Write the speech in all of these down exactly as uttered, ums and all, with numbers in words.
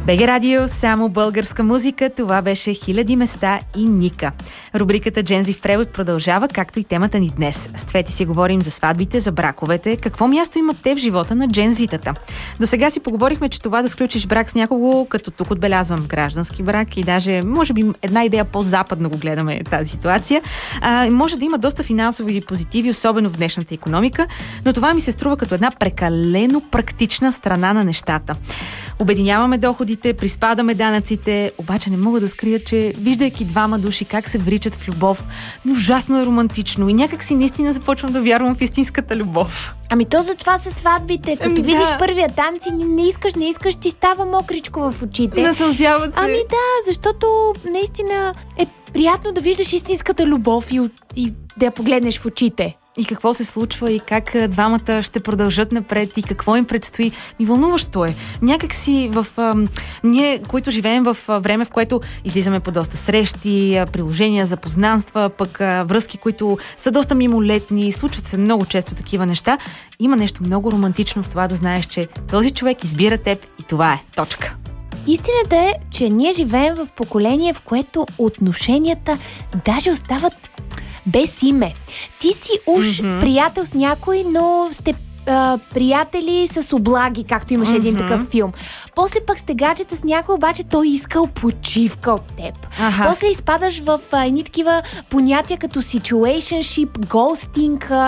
БГ Радио, само българска музика. Това беше Хиляди места и Ника. Рубриката Джензи в превод продължава, както и темата ни днес. С Цвети си говорим за сватбите, за браковете. Какво място имат те в живота на джензитата? До сега си поговорихме, че това да сключиш брак с някого, като тук отбелязвам граждански брак и даже, може би, една идея по-западно го гледаме тази ситуация, а, може да има доста финансови позитиви, особено в днешната икономика, но това ми се струва като една прекалено практична страна на нещата. Обединяваме доходите, приспадаме данъците, обаче не мога да скрия, че виждайки двама души как се вричат в любов, ужасно е романтично и някак си наистина започвам да вярвам в истинската любов. Ами то за това са сватбите. Като ами видиш да. първия танц и не искаш, не искаш, ти става мокричко в очите. Насълзяват се. Ами да, защото наистина е приятно да виждаш истинската любов и, и да я погледнеш в очите. И какво се случва и как двамата ще продължат напред и какво им предстои. Ми вълнуващо е. Някак си в... Ам, ние, които живеем в а, време, в което излизаме по доста срещи, а, приложения за познанства, пък а, връзки, които са доста мимолетни, случват се много често такива неща. Има нещо много романтично в това да знаеш, че този човек избира теб и това е. Точка. Истината е, че ние живеем в поколение, в което отношенията даже остават без име. Ти си уж mm-hmm. приятел с някой, но сте а, приятели с облаги, както имаше mm-hmm. един такъв филм. После пък сте гаджета с някой, обаче той искал почивка от теб. Ага. После изпадаш в а, едни такива понятия като situationship, ghosting а,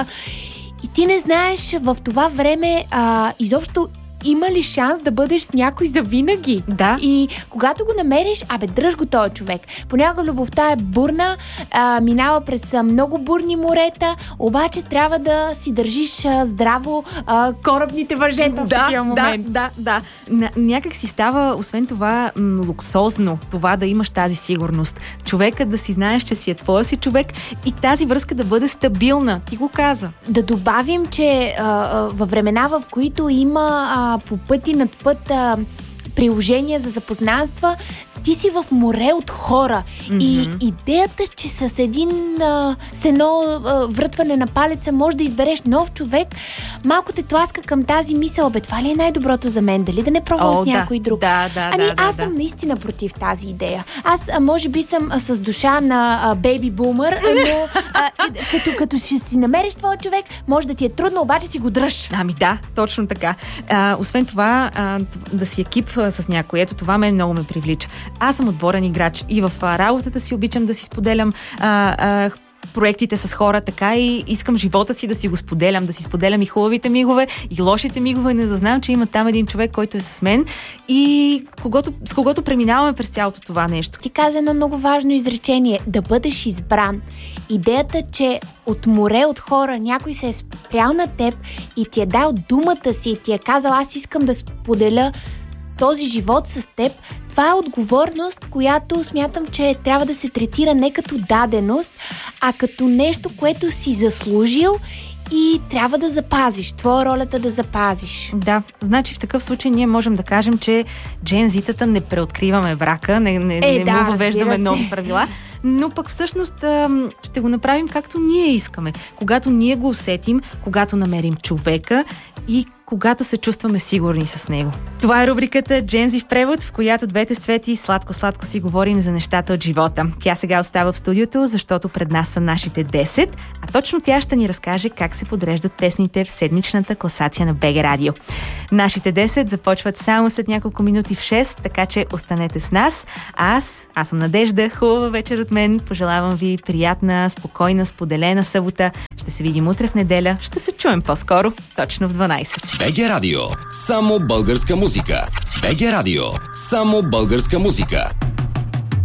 и ти не знаеш в това време а, изобщо има ли шанс да бъдеш с някой завинаги? Да. И когато го намериш, абе, дръж го този човек. Понякога любовта е бурна, а, минава през а, много бурни морета, обаче трябва да си държиш а, здраво а, корабните въжета в такива моменти. Да, да, да. Някак си става, освен това, м- луксозно това да имаш тази сигурност. Човекът да си знаеш, че си е твоя си човек и тази връзка да бъде стабилна. Ти го каза. Да добавим, че а, а, във времена, в които има а, по пъти над път а, приложения за запознанства, ти си в море от хора. Mm-hmm. И идеята, че с един а, с едно а, врътване на палеца може да избереш нов човек, малко те тласка към тази мисъл, бе, това ли е най-доброто за мен? Дали да не пробвам oh, с някой да, друг? Да, да, ами да, аз да, съм да. наистина против тази идея. Аз а, може би съм а, с душа на а, бейби бумър, но а, като, като ще си намериш твой човек, може да ти е трудно, обаче си го дръж. Ами да, точно така. А, освен това, а, да си екип а, с някой, ето това мен много ме привлича. Аз съм отборен играч и в а, работата си обичам да си споделям а, а, проектите с хора, така и искам живота си да си го споделям, да си споделям и хубавите мигове, и лошите мигове, не да знам, че има там един човек, който е с мен и когото, с когото преминаваме през цялото това нещо. Ти каза едно много важно изречение, да бъдеш избран. Идеята, че от море от хора някой се е спрял на теб и ти е дал думата си и ти е казал, аз искам да споделя този живот с теб, това е отговорност, която смятам, че трябва да се третира не като даденост, а като нещо, което си заслужил и трябва да запазиш. Твоя ролята да запазиш. Да, значи в такъв случай ние можем да кажем, че джензитата не преоткриваме брака, не, не, е, не да, му въвеждаме нови се. правила, но пък всъщност ще го направим както ние искаме. Когато ние го усетим, когато намерим човека и когато се чувстваме сигурни с него. Това е рубриката Джензи в превод, в която двете с Цвети сладко-сладко си говорим за нещата от живота. Тя сега остава в студиото, защото пред нас са нашите десет, а точно тя ще ни разкаже как се подреждат песните в седмичната класация на БГ Радио. Нашите десет започват само след няколко минути в шест, така че останете с нас. Аз, аз съм Надежда, хубава вечер от мен. Пожелавам ви приятна, спокойна, споделена събота. Ще се видим утре в неделя. Ще се чуем по-скоро, точно в дванайсет. БГ Радио. Само българска музика. БГ Радио. Само българска музика.